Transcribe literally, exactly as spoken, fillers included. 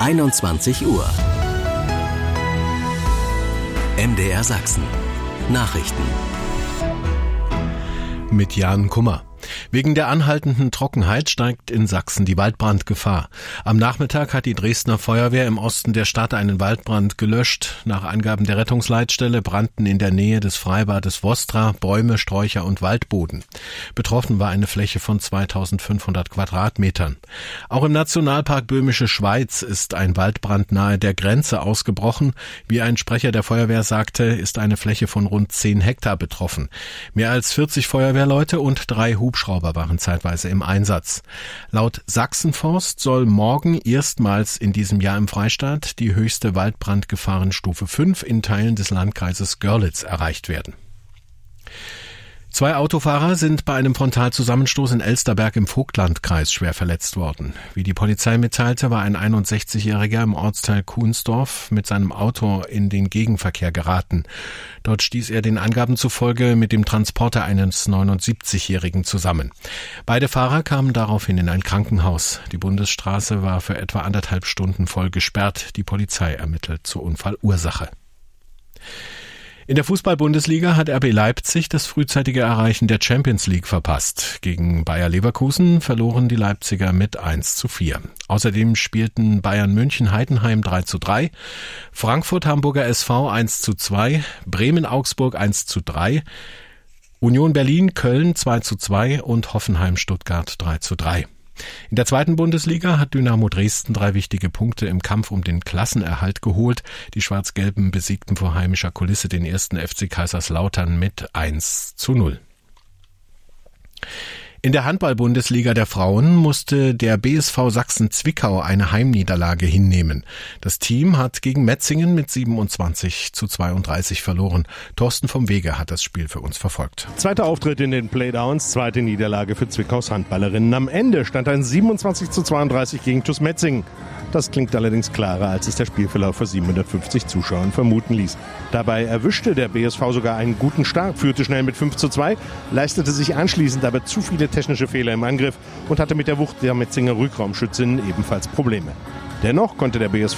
einundzwanzig Uhr. M D R Sachsen. Nachrichten. Mit Jan Kummer. Wegen der anhaltenden Trockenheit steigt in Sachsen die Waldbrandgefahr. Am Nachmittag hat die Dresdner Feuerwehr im Osten der Stadt einen Waldbrand gelöscht. Nach Angaben der Rettungsleitstelle brannten in der Nähe des Freibades Vostra Bäume, Sträucher und Waldboden. Betroffen war eine Fläche von zweitausendfünfhundert Quadratmetern. Auch im Nationalpark Böhmische Schweiz ist ein Waldbrand nahe der Grenze ausgebrochen. Wie ein Sprecher der Feuerwehr sagte, ist eine Fläche von rund zehn Hektar betroffen. Mehr als vierzig Feuerwehrleute und drei Hubschrauber waren zeitweise im Einsatz. Laut Sachsenforst soll morgen erstmals in diesem Jahr im Freistaat die höchste Waldbrandgefahrenstufe fünf in Teilen des Landkreises Görlitz erreicht werden. Zwei Autofahrer sind bei einem Frontalzusammenstoß in Elsterberg im Vogtlandkreis schwer verletzt worden. Wie die Polizei mitteilte, war ein einundsechzigjähriger im Ortsteil Kuhnsdorf mit seinem Auto in den Gegenverkehr geraten. Dort stieß er den Angaben zufolge mit dem Transporter eines neunundsiebzigjährigen zusammen. Beide Fahrer kamen daraufhin in ein Krankenhaus. Die Bundesstraße war für etwa anderthalb Stunden voll gesperrt. Die Polizei ermittelt zur Unfallursache. In der Fußball-Bundesliga hat R B Leipzig das frühzeitige Erreichen der Champions League verpasst. Gegen Bayer Leverkusen verloren die Leipziger mit eins zu vier. Außerdem spielten Bayern München Heidenheim drei zu drei, Frankfurt Hamburger S V eins zu zwei, Bremen Augsburg eins zu drei, Union Berlin Köln zwei zu zwei und Hoffenheim Stuttgart drei zu drei. In der zweiten Bundesliga hat Dynamo Dresden drei wichtige Punkte im Kampf um den Klassenerhalt geholt. Die Schwarz-Gelben besiegten vor heimischer Kulisse den ersten F C Kaiserslautern mit eins zu null. In der Handball-Bundesliga der Frauen musste der B S V Sachsen-Zwickau eine Heimniederlage hinnehmen. Das Team hat gegen Metzingen mit siebenundzwanzig zu zweiunddreißig verloren. Thorsten vom Wege hat das Spiel für uns verfolgt. Zweiter Auftritt in den Playdowns, zweite Niederlage für Zwickaus Handballerinnen. Am Ende stand ein siebenundzwanzig zu zweiunddreißig gegen TuS Metzingen. Das klingt allerdings klarer, als es der Spielverlauf vor siebenhundertfünfzig Zuschauern vermuten ließ. Dabei erwischte der B S V sogar einen guten Start, führte schnell mit fünf zu zwei, leistete sich anschließend aber zu viele technische Fehler im Angriff und hatte mit der Wucht der Metzinger Rückraumschützinnen ebenfalls Probleme. Dennoch konnte der B S V